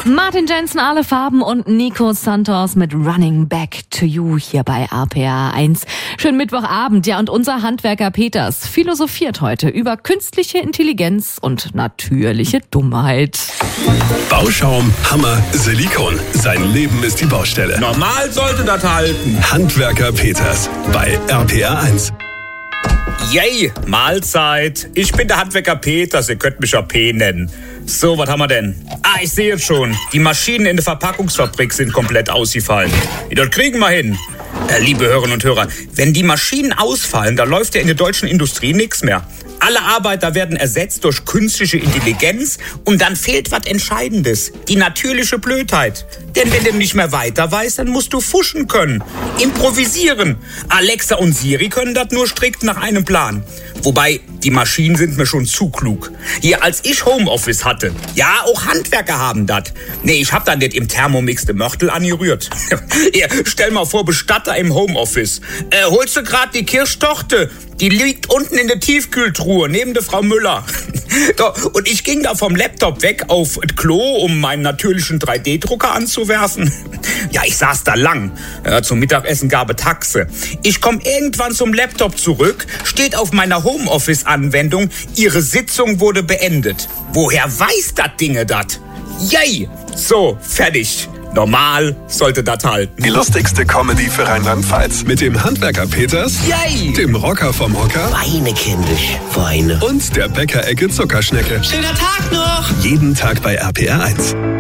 Martin Jensen, alle Farben und Nico Santos mit Running Back to You hier bei RPA 1. Schönen Mittwochabend. Ja, und unser Handwerker Peters philosophiert heute über künstliche Intelligenz und natürliche Dummheit. Bauschaum, Hammer, Silikon. Sein Leben ist die Baustelle. Normal sollte das halten. Handwerker Peters bei RPA 1. Yay, Mahlzeit. Ich bin der Handwerker Peters, ihr könnt mich ja P nennen. So, was haben wir denn? Ich sehe es schon. Die Maschinen in der Verpackungsfabrik sind komplett ausgefallen. Das kriegen wir hin. Liebe Hörerinnen und Hörer, wenn die Maschinen ausfallen, da läuft ja in der deutschen Industrie nichts mehr. Alle Arbeiter werden ersetzt durch künstliche Intelligenz und dann fehlt was Entscheidendes. Die natürliche Blödheit. Denn wenn du nicht mehr weiter weißt, dann musst du fuschen können. Improvisieren. Alexa und Siri können das nur strikt nach einem Plan. Wobei, die Maschinen sind mir schon zu klug. Hier, als ich Homeoffice hatte, ja, auch Handwerker haben das. Nee, ich hab dann nicht im Thermomix de Mörtel angerührt. Hier, stell mal vor, Bestatter im Homeoffice. Holst du grad die Kirschtorte? Die liegt unten in der Tiefkühltruhe, neben der Frau Müller. Und ich ging da vom Laptop weg auf das Klo, um meinen natürlichen 3D-Drucker anzuwerfen. Ja, ich saß da lang. Zum Mittagessen gab es Taxe. Ich komme irgendwann zum Laptop zurück, steht auf meiner Homeoffice-Anwendung, Ihre Sitzung wurde beendet. Woher weiß das Dinge das? Yay! So, fertig. Normal sollte das halten. Die lustigste Comedy für Rheinland-Pfalz. Mit dem Handwerker Peters, Yay! Dem Rocker vom Hocker Weine, kindisch, Weine. und der Bäckerecke Zuckerschnecke. Schöner Tag noch! Jeden Tag bei RPA 1.